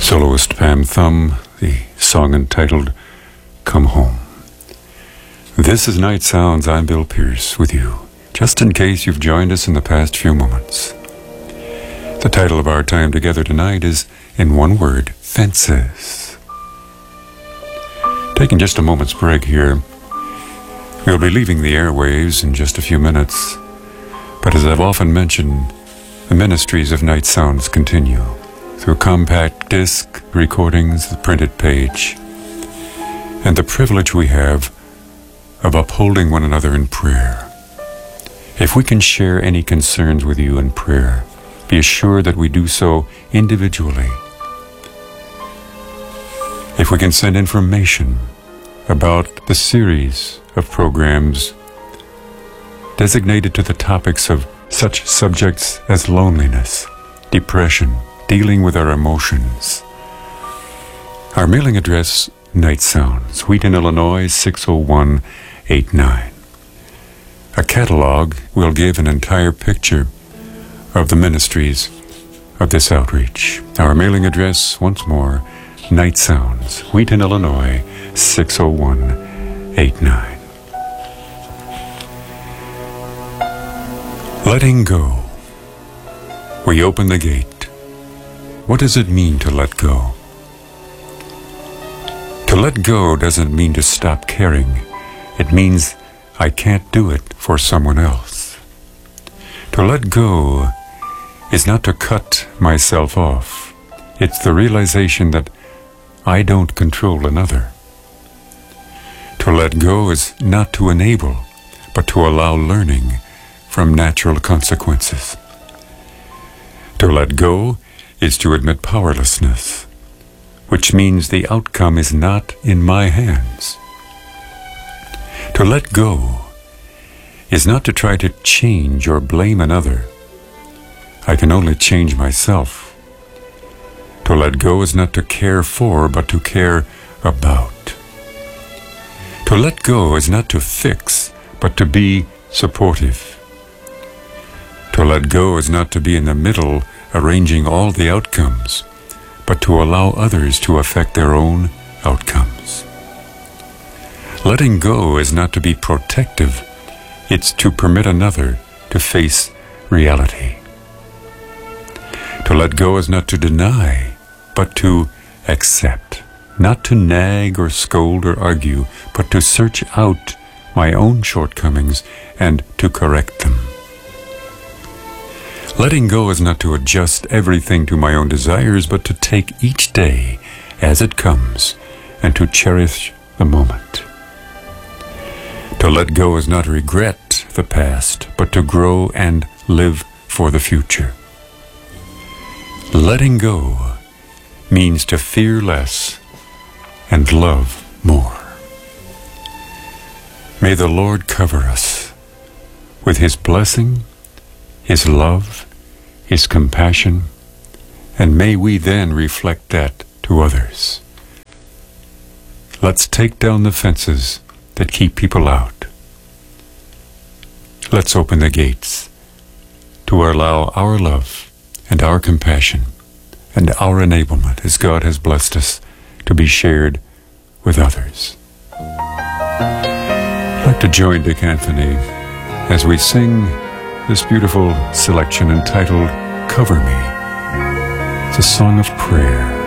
Soloist Pam Thumb, the song entitled Come Home. This is Night Sounds. I'm Bill Pierce with you, just in case you've joined us in the past few moments. The title of our time together tonight is, in one word, Fences. Taking just a moment's break here, we'll be leaving the airwaves in just a few minutes, but as I've often mentioned, the ministries of Night Sounds continue through compact disc recordings, the printed page, and the privilege we have of upholding one another in prayer. If we can share any concerns with you in prayer, be assured that we do so individually. If we can send information about the series of programs designated to the topics of such subjects as loneliness, depression, dealing with our emotions. Our mailing address, Night Sounds, Wheaton, Illinois, 60189. A catalog will give an entire picture of the ministries of this outreach. Our mailing address, once more, Night Sounds, Wheaton, Illinois, 60189. Letting go. We open the gate. What does it mean to let go? To let go doesn't mean to stop caring. It means I can't do it for someone else. To let go is not to cut myself off. It's the realization that I don't control another. To let go is not to enable, but to allow learning from natural consequences. To let go is to admit powerlessness, which means the outcome is not in my hands. To let go is not to try to change or blame another. I can only change myself. To let go is not to care for, but to care about. To let go is not to fix, but to be supportive. To let go is not to be in the middle, arranging all the outcomes, but to allow others to affect their own outcomes. Letting go is not to be protective, it's to permit another to face reality. To let go is not to deny, but to accept, not to nag or scold or argue, but to search out my own shortcomings and to correct them. Letting go is not to adjust everything to my own desires, but to take each day as it comes and to cherish the moment. To let go is not to regret the past, but to grow and live for the future. Letting go means to fear less and love more. May the Lord cover us with His blessing, His love, His compassion, and may we then reflect that to others. Let's take down the fences that keep people out. Let's open the gates to allow our love and our compassion and our enablement, as God has blessed us, to be shared with others. I'd like to join Dick Anthony as we sing this beautiful selection entitled Cover Me. It's a song of prayer.